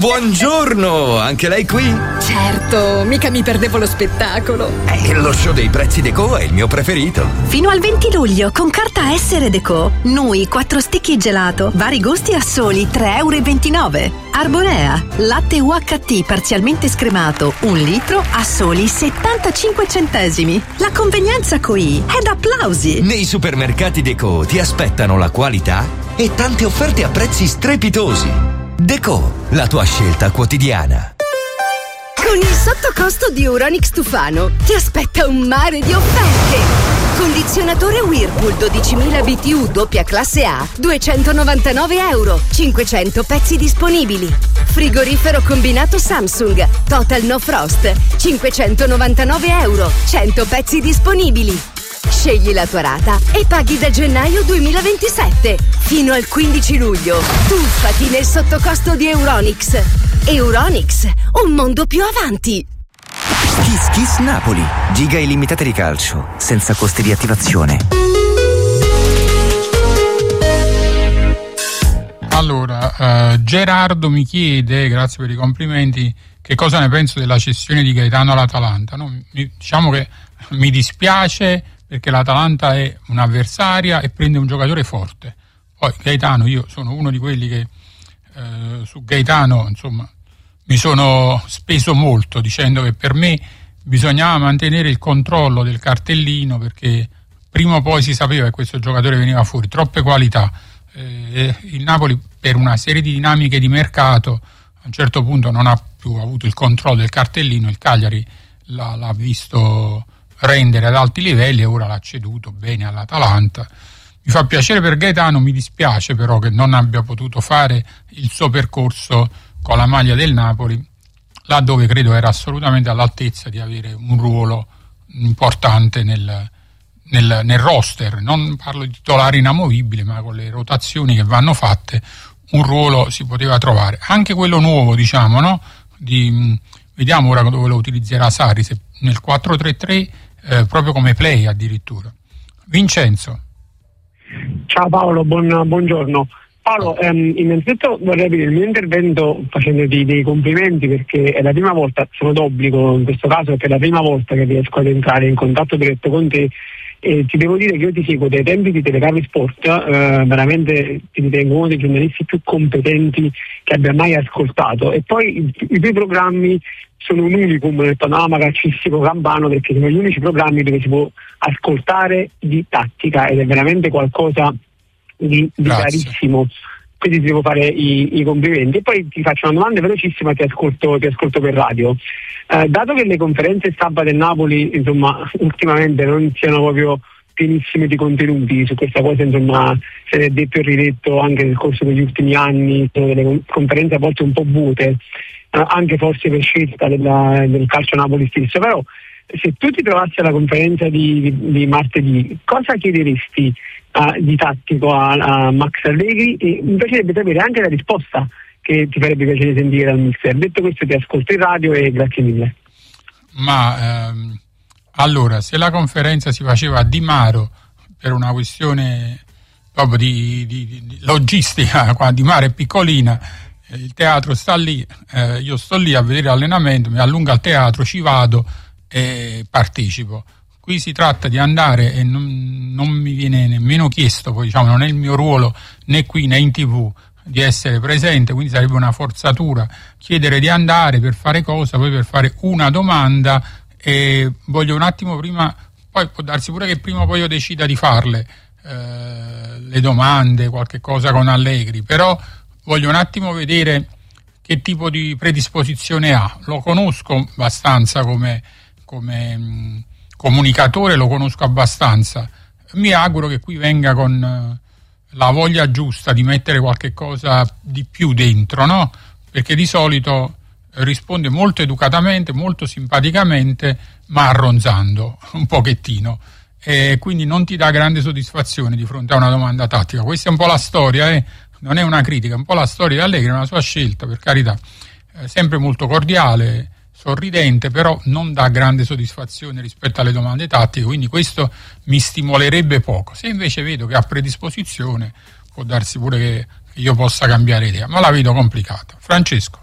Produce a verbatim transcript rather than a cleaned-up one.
Buongiorno, anche lei qui? Certo, mica mi perdevo lo spettacolo. Eh, lo show dei prezzi Deco è il mio preferito. Fino al venti luglio, con carta Essere Deco, noi quattro sticchi gelato, vari gusti a soli tre e ventinove euro. Arborea, latte U H T parzialmente scremato, un litro a soli settantacinque centesimi. La convenienza qui è da applausi. Nei supermercati Deco ti aspettano la qualità e tante offerte a prezzi strepitosi. Deco, la tua scelta quotidiana. Con il sottocosto di Euronics Tufano ti aspetta un mare di offerte. Condizionatore Whirlpool dodicimila B T U doppia classe A, duecentonovantanove euro, cinquecento pezzi disponibili. Frigorifero combinato Samsung Total No Frost, cinquecentonovantanove euro, cento pezzi disponibili. Scegli la tua rata e paghi da gennaio duemilaventisette. Fino al quindici luglio. Tuffati nel sottocosto di Euronics. Euronics, un mondo più avanti. Kiss Kiss Napoli. Giga illimitate di calcio, senza costi di attivazione. Allora, uh, Gerardo mi chiede, grazie per i complimenti, che cosa ne penso della cessione di Gaetano all'Atalanta. No, mi, diciamo che mi dispiace perché l'Atalanta è un'avversaria e prende un giocatore forte. Poi Gaetano, io sono uno di quelli che eh, su Gaetano, insomma, mi sono speso molto dicendo che per me bisognava mantenere il controllo del cartellino, perché prima o poi si sapeva che questo giocatore veniva fuori, troppe qualità. Eh, il Napoli, per una serie di dinamiche di mercato, a un certo punto non ha più avuto il controllo del cartellino, il Cagliari l'ha, l'ha visto rendere ad alti livelli e ora l'ha ceduto bene all'Atalanta. Mi fa piacere per Gaetano, mi dispiace però che non abbia potuto fare il suo percorso con la maglia del Napoli, laddove credo era assolutamente all'altezza di avere un ruolo importante nel, nel, nel roster. Non parlo di titolare inamovibile, ma con le rotazioni che vanno fatte un ruolo si poteva trovare. Anche quello nuovo, diciamo, no? Di, vediamo ora dove lo utilizzerà Sarri, se nel quattro tre tre, eh, proprio come play addirittura. Vincenzo. Ciao Paolo, buon, buongiorno. Paolo, ehm, innanzitutto vorrei aprire il mio intervento facendoti dei complimenti, perché è la prima volta, sono d'obbligo in questo caso, perché è la prima volta che riesco ad entrare in contatto diretto con te, e ti devo dire che io ti seguo dai tempi di Telecarri Sport, eh, veramente ti ritengo uno dei giornalisti più competenti che abbia mai ascoltato, e poi i, i tuoi programmi sono un unicum nel panorama calcistico campano, perché sono gli unici programmi dove si può ascoltare di tattica ed è veramente qualcosa di, di carissimo. Quindi ti devo fare i, i complimenti, e poi ti faccio una domanda velocissima, ti ascolto, ti ascolto per radio. Eh, dato che le conferenze stampa del Napoli, insomma, ultimamente non siano proprio pienissime di contenuti, su questa cosa insomma se ne è detto e ridetto anche nel corso degli ultimi anni, sono delle conferenze a volte un po' vuote, eh, anche forse per scelta della, del calcio Napoli stesso, però se tu ti trovassi alla conferenza di, di, di martedì, cosa chiederesti uh, di tattico a, a Max Allegri? E mi piacerebbe sapere anche la risposta che ti farebbe piacere sentire dal mister. Detto questo, ti ascolto in radio e grazie mille. Ma ehm, allora, se la conferenza si faceva a Di Maro per una questione proprio di, di, di logistica, qua Di Maro è piccolina, eh, il teatro sta lì, eh, io sto lì a vedere l'allenamento, mi allungo al teatro, ci vado e partecipo. Qui si tratta di andare, e non, non mi viene nemmeno chiesto, poi diciamo non è il mio ruolo né qui né in tv di essere presente, quindi sarebbe una forzatura chiedere di andare per fare cosa, poi per fare una domanda, e voglio un attimo prima, poi può darsi pure che prima o poi io decida di farle eh, le domande, qualche cosa con Allegri, però voglio un attimo vedere che tipo di predisposizione ha. Lo conosco abbastanza come come mh, comunicatore, lo conosco abbastanza, mi auguro che qui venga con uh, la voglia giusta di mettere qualche cosa di più dentro, no? Perché di solito risponde molto educatamente, molto simpaticamente, ma arronzando un pochettino, e quindi non ti dà grande soddisfazione di fronte a una domanda tattica. Questa è un po' la storia, eh? Non è una critica, è un po' la storia di Allegri, è una sua scelta, per carità, eh, sempre molto cordiale, sorridente, però non dà grande soddisfazione rispetto alle domande tattiche, quindi questo mi stimolerebbe poco. Se invece vedo che ha predisposizione, può darsi pure che io possa cambiare idea, ma la vedo complicata. Francesco.